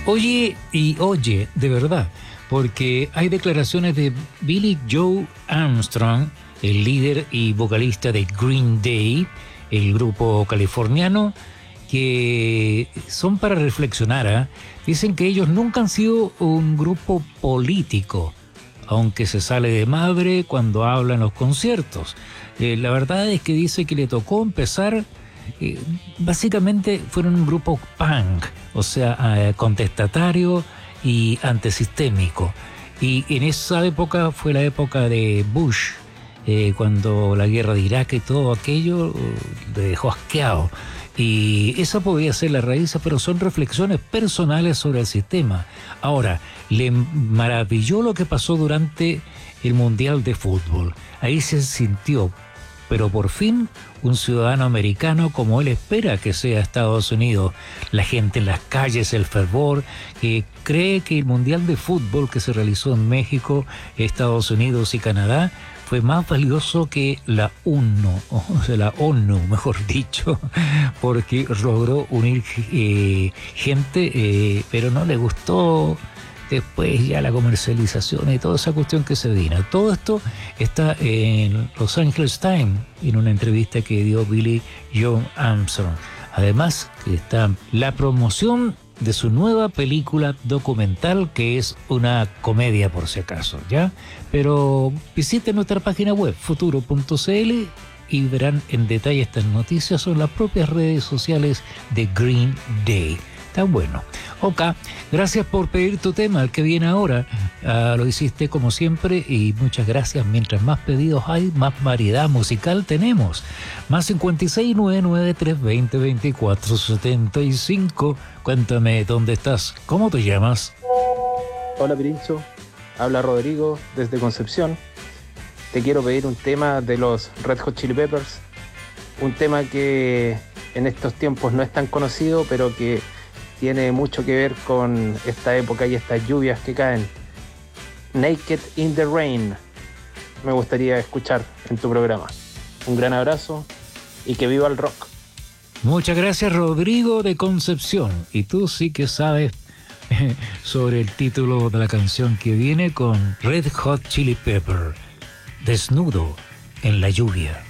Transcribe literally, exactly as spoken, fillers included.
Oye, y oye, de verdad, porque hay declaraciones de Billie Joe Armstrong, el líder y vocalista de Green Day, el grupo californiano, que son para reflexionar, ¿eh? Dicen que ellos nunca han sido un grupo político, aunque se sale de madre cuando habla en los conciertos. Eh, la verdad es que dice que le tocó empezar, eh, básicamente fueron un grupo punk, o sea, eh, contestatario y antisistémico. Y en esa época fue la época de Bush, eh, cuando la guerra de Irak y todo aquello uh, le dejó asqueado. Y esa podría ser la raíz, pero son reflexiones personales sobre el sistema. Ahora, le maravilló lo que pasó durante el Mundial de Fútbol. Ahí se sintió, pero por fin, un ciudadano americano como él espera que sea Estados Unidos. La gente en las calles, el fervor, que cree que el Mundial de Fútbol que se realizó en México, Estados Unidos y Canadá fue más valioso que la ONU, o sea, la ONU, mejor dicho, porque logró unir eh, gente, eh, pero no le gustó después ya la comercialización y toda esa cuestión que se vino. Todo esto está en Los Angeles Times, en una entrevista que dio Billie Joe Armstrong. Además, que está la promoción de su nueva película documental, que es una comedia por si acaso, ¿ya? Pero visiten nuestra página web, futuro punto c l, y verán en detalle estas noticias en las propias redes sociales de Green Day. Está bueno. Ok, gracias por pedir tu tema, el que viene ahora. Uh, lo hiciste como siempre y muchas gracias. Mientras más pedidos hay, más variedad musical tenemos. Más cincuenta y seis, noventa y nueve, trescientos veinte, veinticuatro setenta y cinco. Cuéntame dónde estás, cómo te llamas. Hola Pirincho, habla Rodrigo desde Concepción. Te quiero pedir un tema de los Red Hot Chili Peppers. Un tema que en estos tiempos no es tan conocido, pero que tiene mucho que ver con esta época y estas lluvias que caen. Naked in the Rain. Me gustaría escuchar en tu programa. Un gran abrazo y que viva el rock. Muchas gracias, Rodrigo de Concepción. Y tú sí que sabes sobre el título de la canción que viene con Red Hot Chili Pepper. Desnudo en la lluvia.